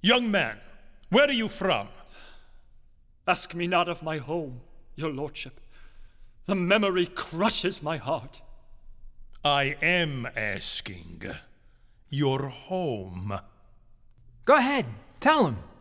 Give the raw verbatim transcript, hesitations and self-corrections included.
Young man, where are you from? Ask me not of my home, your lordship. The memory crushes my heart. I am asking your home. Go ahead, tell him.